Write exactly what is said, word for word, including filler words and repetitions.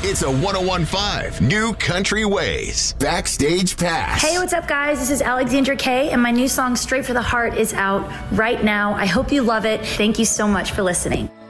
It's a one oh one point five New Country Ways Backstage Pass. Hey, what's up, guys? This is Alexandra Kay, and my new song, Straight for the Heart, is out right now. I hope you love it. Thank you so much for listening.